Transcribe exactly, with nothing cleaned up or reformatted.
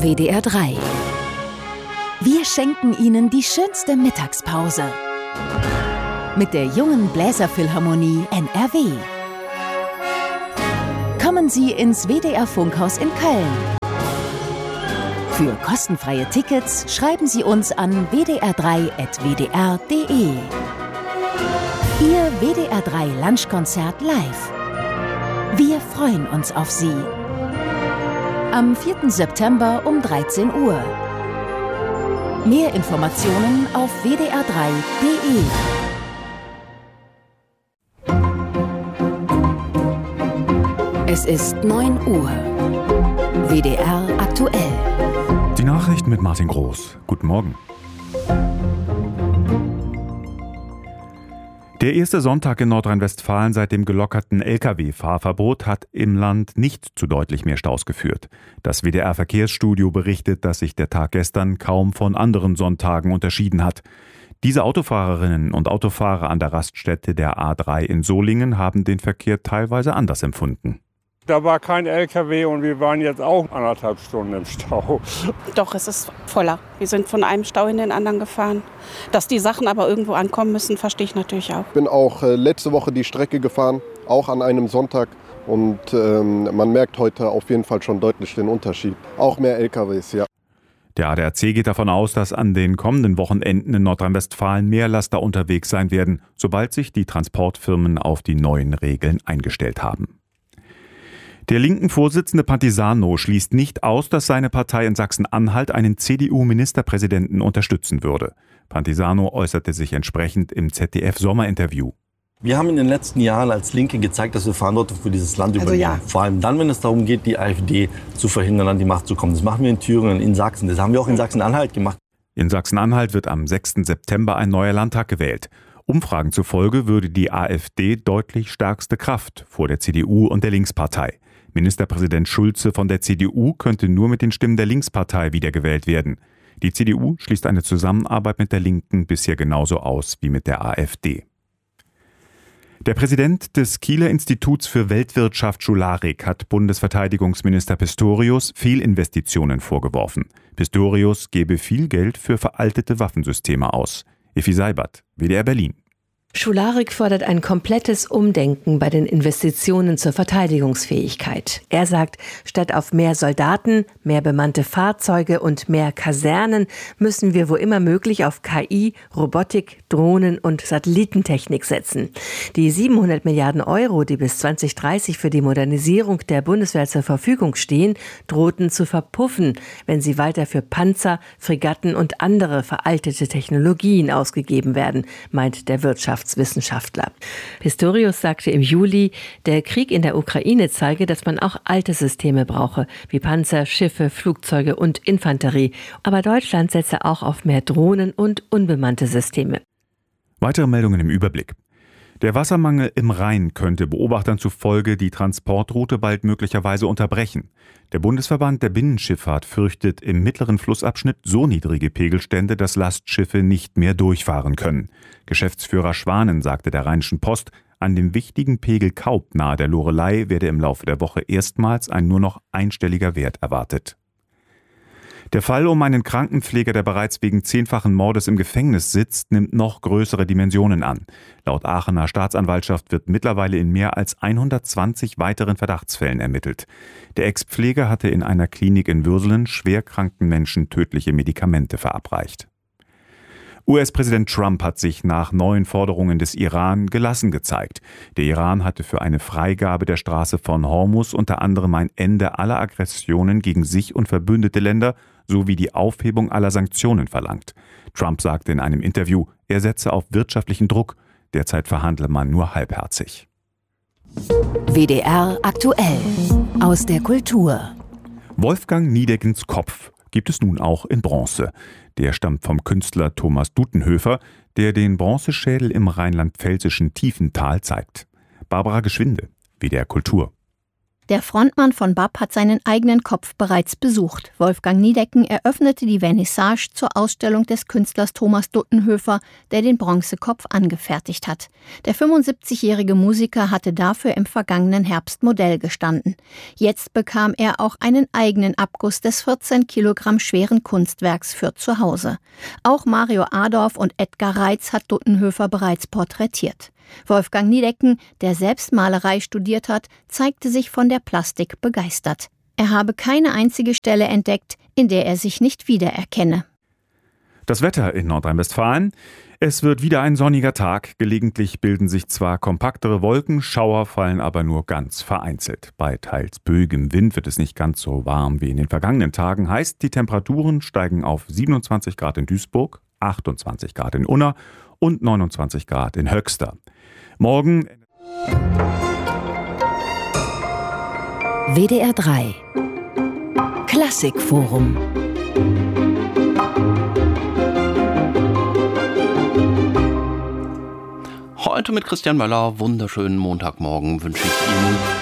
W D R drei. Wir schenken Ihnen die schönste Mittagspause. Mit der jungen Bläserphilharmonie N R W. Kommen Sie ins W D R Funkhaus in Köln. Für kostenfreie Tickets schreiben Sie uns an w d r drei at w d r punkt d e. Ihr W D R drei Lunchkonzert live. Wir freuen uns auf Sie. Am vierten September um dreizehn Uhr. Mehr Informationen auf w d r drei punkt d e. Es ist neun Uhr. W D R aktuell. Die Nachrichten mit Martin Groß. Guten Morgen. Der erste Sonntag in Nordrhein-Westfalen seit dem gelockerten L K W-Fahrverbot hat im Land nicht zu deutlich mehr Staus geführt. Das W D R-Verkehrsstudio berichtet, dass sich der Tag gestern kaum von anderen Sonntagen unterschieden hat. Diese Autofahrerinnen und Autofahrer an der Raststätte der A drei in Solingen haben den Verkehr teilweise anders empfunden. Da war kein L K W und wir waren jetzt auch anderthalb Stunden im Stau. Doch, es ist voller. Wir sind von einem Stau in den anderen gefahren. Dass die Sachen aber irgendwo ankommen müssen, verstehe ich natürlich auch. Ich bin auch äh, letzte Woche die Strecke gefahren, auch an einem Sonntag. Und ähm, man merkt heute auf jeden Fall schon deutlich den Unterschied. Auch mehr L K Ws, ja. Der A D A C geht davon aus, dass an den kommenden Wochenenden in Nordrhein-Westfalen mehr Laster unterwegs sein werden, sobald sich die Transportfirmen auf die neuen Regeln eingestellt haben. Der linken Vorsitzende Pantisano schließt nicht aus, dass seine Partei in Sachsen-Anhalt einen C D U-Ministerpräsidenten unterstützen würde. Pantisano äußerte sich entsprechend im Z D F-Sommerinterview. Wir haben in den letzten Jahren als Linke gezeigt, dass wir Verantwortung für dieses Land übernehmen. Also ja. Vor allem dann, wenn es darum geht, die AfD zu verhindern, an die Macht zu kommen. Das machen wir in Thüringen, in Sachsen. Das haben wir auch in Sachsen-Anhalt gemacht. In Sachsen-Anhalt wird am sechsten September ein neuer Landtag gewählt. Umfragen zufolge würde die AfD deutlich stärkste Kraft vor der C D U und der Linkspartei. Ministerpräsident Schulze von der C D U könnte nur mit den Stimmen der Linkspartei wiedergewählt werden. Die C D U schließt eine Zusammenarbeit mit der Linken bisher genauso aus wie mit der AfD. Der Präsident des Kieler Instituts für Weltwirtschaft Schularik hat Bundesverteidigungsminister Pistorius Fehlinvestitionen vorgeworfen. Pistorius gebe viel Geld für veraltete Waffensysteme aus. Effi Seibert, W D R Berlin. Schularik fordert ein komplettes Umdenken bei den Investitionen zur Verteidigungsfähigkeit. Er sagt, statt auf mehr Soldaten, mehr bemannte Fahrzeuge und mehr Kasernen müssen wir wo immer möglich auf K I, Robotik, Drohnen und Satellitentechnik setzen. Die siebenhundert Milliarden Euro, die bis zwanzig dreißig für die Modernisierung der Bundeswehr zur Verfügung stehen, drohten zu verpuffen, wenn sie weiter für Panzer, Fregatten und andere veraltete Technologien ausgegeben werden, meint der Wirtschaftswissenschaftler. Pistorius sagte im Juli, der Krieg in der Ukraine zeige, dass man auch alte Systeme brauche, wie Panzer, Schiffe, Flugzeuge und Infanterie. Aber Deutschland setze auch auf mehr Drohnen und unbemannte Systeme. Weitere Meldungen im Überblick. Der Wassermangel im Rhein könnte Beobachtern zufolge die Transportroute bald möglicherweise unterbrechen. Der Bundesverband der Binnenschifffahrt fürchtet im mittleren Flussabschnitt so niedrige Pegelstände, dass Lastschiffe nicht mehr durchfahren können. Geschäftsführer Schwanen sagte der Rheinischen Post, an dem wichtigen Pegel Kaup nahe der Loreley werde im Laufe der Woche erstmals ein nur noch einstelliger Wert erwartet. Der Fall um einen Krankenpfleger, der bereits wegen zehnfachen Mordes im Gefängnis sitzt, nimmt noch größere Dimensionen an. Laut Aachener Staatsanwaltschaft wird mittlerweile in mehr als hundertzwanzig weiteren Verdachtsfällen ermittelt. Der Ex-Pfleger hatte in einer Klinik in Würselen schwerkranken Menschen tödliche Medikamente verabreicht. U S-Präsident Trump hat sich nach neuen Forderungen des Iran gelassen gezeigt. Der Iran hatte für eine Freigabe der Straße von Hormuz unter anderem ein Ende aller Aggressionen gegen sich und verbündete Länder sowie die Aufhebung aller Sanktionen verlangt. Trump sagte in einem Interview, er setze auf wirtschaftlichen Druck. Derzeit verhandle man nur halbherzig. W D R aktuell. Aus der Kultur. Wolfgang Niedeckens Kopf gibt es nun auch in Bronze. Der stammt vom Künstler Thomas Dutenhöfer, der den Bronzeschädel im rheinland-pfälzischen Tiefental zeigt. Barbara Geschwinde, W D R Kultur. Der Frontmann von B A P hat seinen eigenen Kopf bereits besucht. Wolfgang Niedecken eröffnete die Vernissage zur Ausstellung des Künstlers Thomas Duttenhöfer, der den Bronzekopf angefertigt hat. Der fünfundsiebzigjährige Musiker hatte dafür im vergangenen Herbst Modell gestanden. Jetzt bekam er auch einen eigenen Abguss des vierzehn Kilogramm schweren Kunstwerks für zu Hause. Auch Mario Adorf und Edgar Reitz hat Duttenhöfer bereits porträtiert. Wolfgang Niedecken, der selbst Malerei studiert hat, zeigte sich von der Plastik begeistert. Er habe keine einzige Stelle entdeckt, in der er sich nicht wiedererkenne. Das Wetter in Nordrhein-Westfalen. Es wird wieder ein sonniger Tag. Gelegentlich bilden sich zwar kompaktere Wolken, Schauer fallen aber nur ganz vereinzelt. Bei teils böigem Wind wird es nicht ganz so warm wie in den vergangenen Tagen. Heißt, die Temperaturen steigen auf siebenundzwanzig Grad in Duisburg, achtundzwanzig Grad in Unna und neunundzwanzig Grad in Höxter. Morgen W D R drei Klassikforum. Heute mit Christian Möller. Wunderschönen Montagmorgen wünsche ich Ihnen.